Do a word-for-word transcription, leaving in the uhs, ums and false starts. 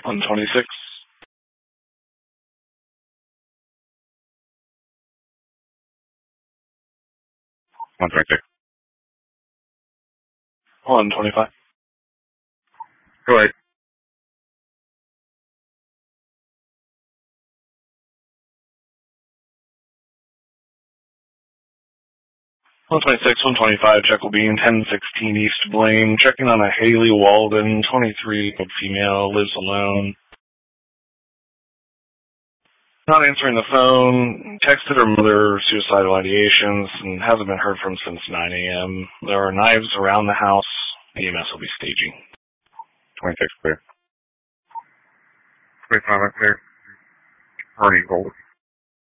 one twenty-six. one twenty-six. one twenty-five. Go ahead. one twenty-six, one twenty-five, Jekyll Bean, ten sixteen East Blaine. Checking on a Haley Walden, twenty-three, female, lives alone. Not answering the phone, texted her mother suicidal ideations, and hasn't been heard from since nine a.m. There are knives around the house. E M S will be staging. twenty-six clear. twenty-five clear. Hardy, hold.